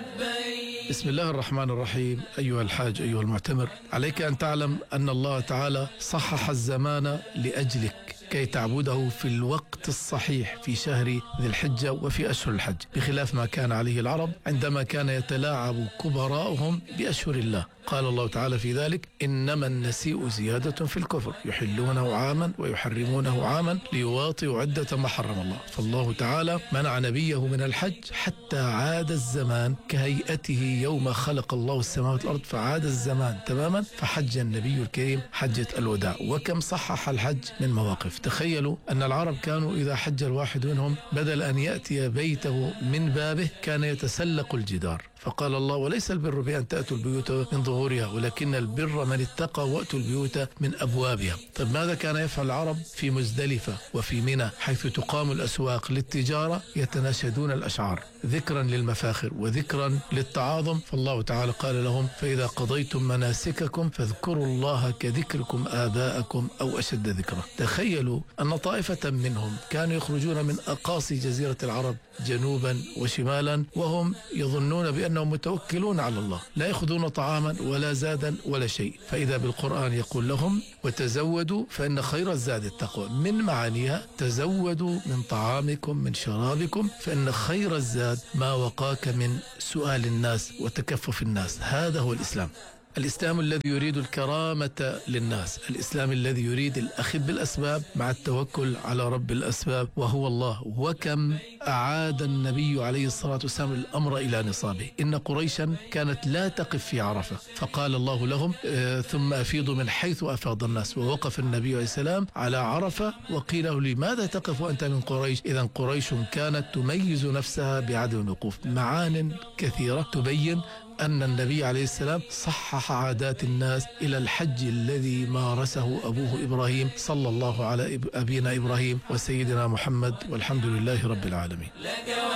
بسم الله الرحمن الرحيم. أيها الحاج، أيها المعتمر، عليك أن تعلم أن الله تعالى صحح الزمان لأجلك كي تعبده في الوقت الصحيح في شهر ذي الحجة وفي أشهر الحج، بخلاف ما كان عليه العرب عندما كان يتلاعب كبراؤهم بأشهر الله. قال الله تعالى في ذلك: إنما النسيء زيادة في الكفر يحلونه عاما ويحرمونه عاما ليواطئوا عدة ما حرم الله. فالله تعالى منع نبيه من الحج حتى عاد الزمان كهيئته يوم خلق الله السماوات والأرض، فعاد الزمان تماما فحج النبي الكريم حجة الوداع. وكم صحح الحج من مواقف. تخيلوا أن العرب كانوا إذا حج الواحد منهم بدل أن يأتي بيته من بابه كان يتسلق الجدار، فقال الله: وليس البر بأن تأتوا البيوت من ظهورها ولكن البر من اتقى وأتوا البيوت من أبوابها. طيب ماذا كان يفعل العرب في مزدلفة وفي منى حيث تقام الأسواق للتجارة؟ يتناشدون الأشعار ذكرا للمفاخر وذكرا للتعاظم. فالله تعالى قال لهم: فإذا قضيتم مناسككم فاذكروا الله كذكركم آباءكم أو أشد ذكرا. تخيلوا أن طائفة منهم كانوا يخرجون من أقاصي جزيرة العرب جنوبا وشمالا وهم يظنون بأنهم متوكلون على الله، لا يأخذون طعاما ولا زادا ولا شيء، فإذا بالقرآن يقول لهم: وتزودوا فإن خير الزاد التقوى. من معانيها: تزودوا من طعامكم من شرابكم فإن خير الزاد ما وقاك من سؤال الناس وتكفف الناس. هذا هو الإسلام. الإسلام الذي يريد الكرامة للناس، الإسلام الذي يريد الأخذ بالأسباب مع التوكل على رب الأسباب وهو الله. وكم أعاد النبي عليه الصلاة والسلام الأمر إلى نصابه. إن قريشا كانت لا تقف في عرفة، فقال الله لهم: ثم أفيضوا من حيث أفاض الناس. ووقف النبي عليه السلام على عرفة وقيل له: لماذا تقف وأنت من قريش؟ إذن قريش كانت تميز نفسها بعدم الوقوف. معان كثيرة تبين أن النبي عليه السلام صحح عادات الناس إلى الحج الذي مارسه أبوه إبراهيم صلى الله على أبينا إبراهيم وسيدنا محمد، والحمد لله رب العالمين.